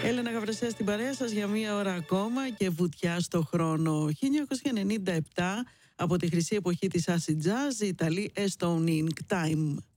Έλενα Γαβρασιά στην παρέα σας για μία ώρα ακόμα και βουτιά στο χρόνο. 1997, από τη χρυσή εποχή της acid jazz, οι Ιταλοί Estonic Time.